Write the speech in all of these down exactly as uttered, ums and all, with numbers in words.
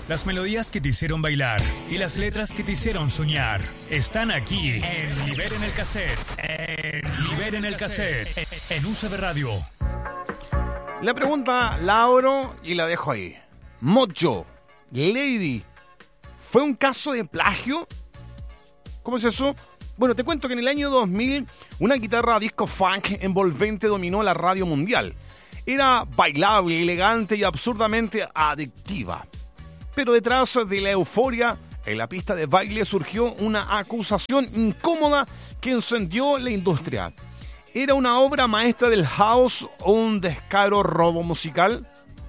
Las melodías que te hicieron bailar y las letras que te hicieron soñar están aquí en Liberen el Cassette. En Liberen el Cassette. En U C B Radio. La pregunta la abro y la dejo ahí. Mojo, Lady, ¿fue un caso de plagio? ¿Cómo es eso? Bueno, te cuento que en el año dos mil una guitarra disco funk envolvente dominó la radio mundial. Era bailable, elegante y absurdamente adictiva. Pero detrás de la euforia, en la pista de baile surgió una acusación incómoda que encendió la industria. ¿Era una obra maestra del house o un descaro robo musical?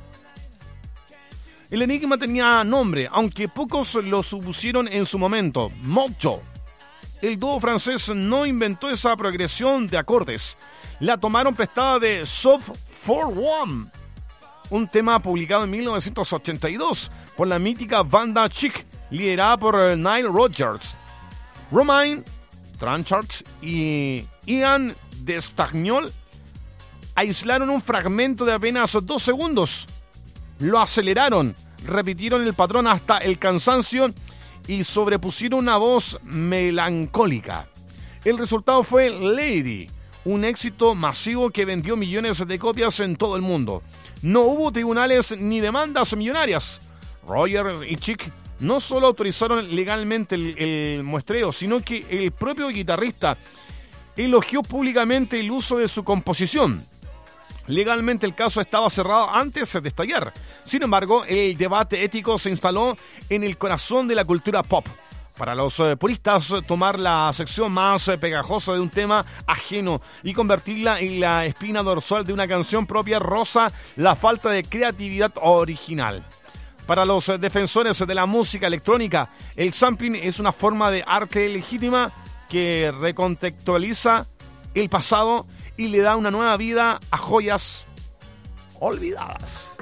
El enigma tenía nombre, aunque pocos lo supusieron en su momento. Mojo. El dúo francés no inventó esa progresión de acordes. La tomaron prestada de Soft for One, un tema publicado en mil novecientos ochenta y dos por la mítica banda Chic, liderada por Nile Rodgers. Romain Tranchard y Ian Destagnol aislaron un fragmento de apenas dos segundos. Lo aceleraron, repitieron el patrón hasta el cansancio y sobrepusieron una voz melancólica. El resultado fue Lady, un éxito masivo que vendió millones de copias en todo el mundo. No hubo tribunales ni demandas millonarias. Roger y Chic no solo autorizaron legalmente el, el muestreo, sino que el propio guitarrista elogió públicamente el uso de su composición. Legalmente el caso estaba cerrado antes de estallar. Sin embargo, el debate ético se instaló en el corazón de la cultura pop. Para los eh, puristas, tomar la sección más eh, pegajosa de un tema ajeno y convertirla en la espina dorsal de una canción propia roza la falta de creatividad original. Para los eh, defensores de la música electrónica, el sampling es una forma de arte legítima que recontextualiza el pasado y le da una nueva vida a joyas olvidadas.